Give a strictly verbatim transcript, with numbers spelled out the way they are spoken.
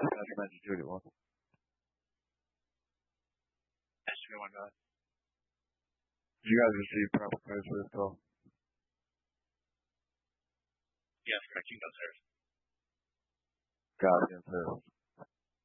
Patrick mentioned Judy once. That's true, one God. Did you guys receive proper prayers for this call? Yes, correct. You can go, sir. God against terrorists.